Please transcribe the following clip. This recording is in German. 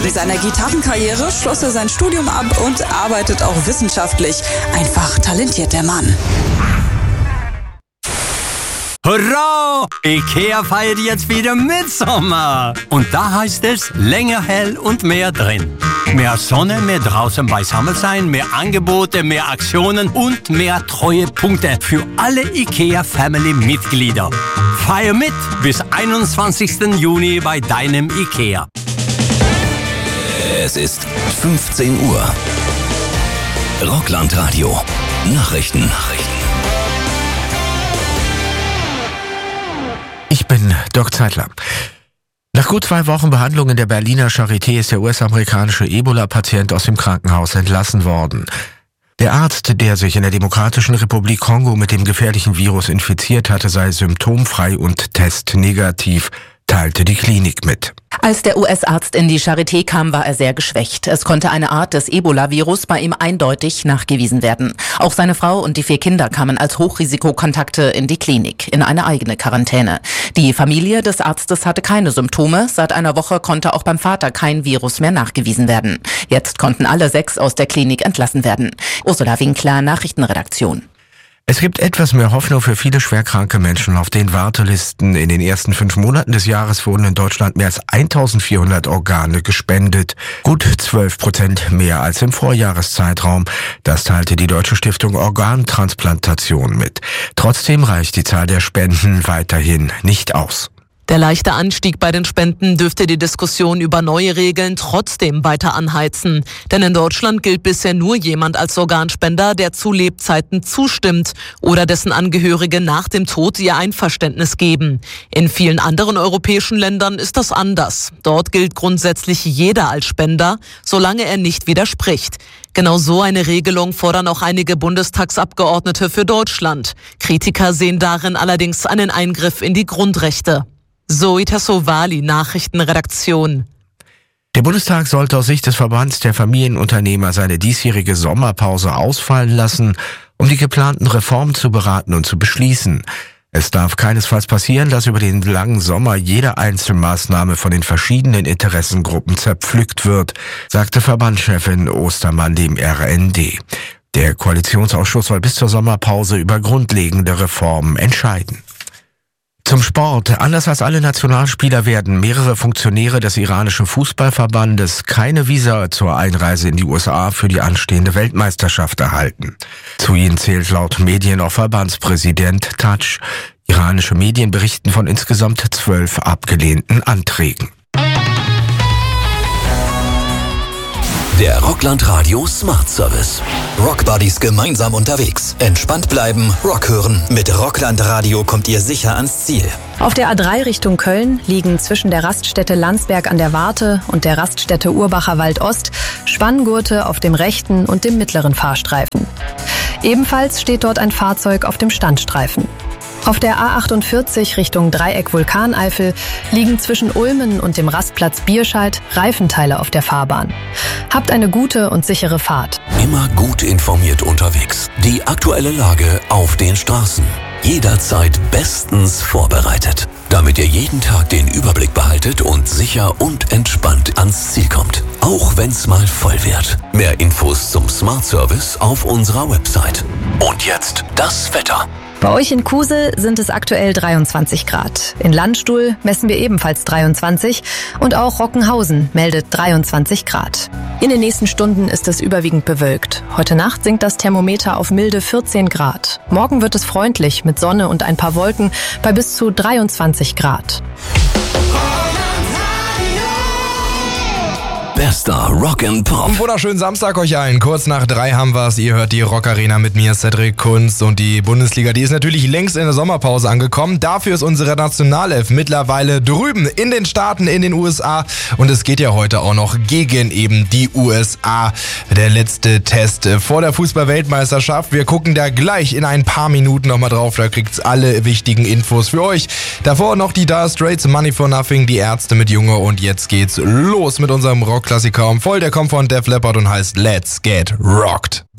Neben seiner Gitarrenkarriere schloss er sein Studium ab und arbeitet auch wissenschaftlich. Einfach talentiert der Mann. Hurra! IKEA feiert jetzt wieder Mitsommer. Und da heißt es länger hell und mehr drin. Mehr Sonne, mehr draußen beisammen sein, mehr Angebote, mehr Aktionen und mehr Treuepunkte für alle IKEA-Family-Mitglieder. Feier mit bis 21. Juni bei deinem IKEA. Es ist 15 Uhr. Rockland-Radio. Nachrichten. Ich bin Doc Zeitler. Nach gut 2 Wochen Behandlung in der Berliner Charité ist der US-amerikanische Ebola-Patient aus dem Krankenhaus entlassen worden. Der Arzt, der sich in der Demokratischen Republik Kongo mit dem gefährlichen Virus infiziert hatte, sei symptomfrei und testnegativ, teilte die Klinik mit. Als der US-Arzt in die Charité kam, war er sehr geschwächt. Es konnte eine Art des Ebola-Virus bei ihm eindeutig nachgewiesen werden. Auch seine Frau und die 4 Kinder kamen als Hochrisikokontakte in die Klinik, in eine eigene Quarantäne. Die Familie des Arztes hatte keine Symptome. Seit einer Woche konnte auch beim Vater kein Virus mehr nachgewiesen werden. Jetzt konnten alle 6 aus der Klinik entlassen werden. Ursula Winkler, Nachrichtenredaktion. Es gibt etwas mehr Hoffnung für viele schwerkranke Menschen auf den Wartelisten. In den ersten 5 Monaten des Jahres wurden in Deutschland mehr als 1400 Organe gespendet. Gut 12% mehr als im Vorjahreszeitraum. Das teilte die Deutsche Stiftung Organtransplantation mit. Trotzdem reicht die Zahl der Spenden weiterhin nicht aus. Der leichte Anstieg bei den Spenden dürfte die Diskussion über neue Regeln trotzdem weiter anheizen. Denn in Deutschland gilt bisher nur jemand als Organspender, der zu Lebzeiten zustimmt oder dessen Angehörige nach dem Tod ihr Einverständnis geben. In vielen anderen europäischen Ländern ist das anders. Dort gilt grundsätzlich jeder als Spender, solange er nicht widerspricht. Genau so eine Regelung fordern auch einige Bundestagsabgeordnete für Deutschland. Kritiker sehen darin allerdings einen Eingriff in die Grundrechte. Zoe Tassovali, Nachrichtenredaktion. Der Bundestag sollte aus Sicht des Verbands der Familienunternehmer seine diesjährige Sommerpause ausfallen lassen, um die geplanten Reformen zu beraten und zu beschließen. Es darf keinesfalls passieren, dass über den langen Sommer jede Einzelmaßnahme von den verschiedenen Interessengruppen zerpflückt wird, sagte Verbandschefin Ostermann dem RND. Der Koalitionsausschuss soll bis zur Sommerpause über grundlegende Reformen entscheiden. Zum Sport. Anders als alle Nationalspieler werden mehrere Funktionäre des iranischen Fußballverbandes keine Visa zur Einreise in die USA für die anstehende Weltmeisterschaft erhalten. Zu ihnen zählt laut Medien auch Verbandspräsident Tadsch. Iranische Medien berichten von insgesamt 12 abgelehnten Anträgen. Der Rockland Radio Smart Service. Rockbuddies gemeinsam unterwegs. Entspannt bleiben, Rock hören. Mit Rockland Radio kommt ihr sicher ans Ziel. Auf der A3 Richtung Köln liegen zwischen der Raststätte Landsberg an der Warte und der Raststätte Urbacher Wald Ost Spanngurte auf dem rechten und dem mittleren Fahrstreifen. Ebenfalls steht dort ein Fahrzeug auf dem Standstreifen. Auf der A48 Richtung Dreieck Vulkaneifel liegen zwischen Ulmen und dem Rastplatz Bierscheid Reifenteile auf der Fahrbahn. Habt eine gute und sichere Fahrt. Immer gut informiert unterwegs. Die aktuelle Lage auf den Straßen. Jederzeit bestens vorbereitet, damit ihr jeden Tag den Überblick behaltet und sicher und entspannt ans Ziel kommt. Auch wenn's mal voll wird. Mehr Infos zum Smart Service auf unserer Website. Und jetzt das Wetter. Bei euch in Kusel sind es aktuell 23 Grad. In Landstuhl messen wir ebenfalls 23 und auch Rockenhausen meldet 23 Grad. In den nächsten Stunden ist es überwiegend bewölkt. Heute Nacht sinkt das Thermometer auf milde 14 Grad. Morgen wird es freundlich mit Sonne und ein paar Wolken bei bis zu 23 Grad. Bester Rock'n'Pop. Einen wunderschönen Samstag euch allen. Kurz nach 3 haben wir's. Ihr hört die Rock Arena mit mir, Cedric Kunz. Und die Bundesliga, die ist natürlich längst in der Sommerpause angekommen. Dafür ist unsere Nationalelf mittlerweile drüben in den Staaten, in den USA. Und es geht ja heute auch noch gegen eben die USA. Der letzte Test vor der Fußball-Weltmeisterschaft. Wir gucken da gleich in ein paar Minuten nochmal drauf. Da kriegt's alle wichtigen Infos für euch. Davor noch die Dire Straits, Money for Nothing, die Ärzte mit Junge. Und jetzt geht's los mit unserem Rockklassiker. Der kommt von Def Leppard und heißt Let's Get Rocked.